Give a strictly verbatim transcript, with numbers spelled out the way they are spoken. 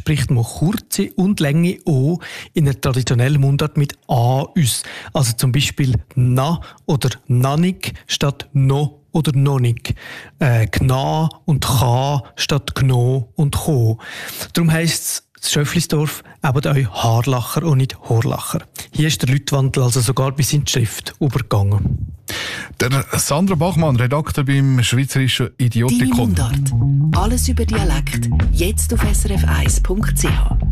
spricht man kurze und lange O in der traditionellen Mundart mit A aus. Also zum Beispiel na oder nanig statt no oder nonig. Äh, gna und cha statt gno und cho. Darum heisst es Schöfflisdorf eben euch Haarlacher und nicht Horlacher. Hier ist der Leutwandel also sogar bis in die Schrift übergegangen. Der Sandra Bachmann, Redakteur beim Schweizerischen Idiotikon. Deine Mundart. Alles über Dialekt. Jetzt auf s r f eins punkt c h.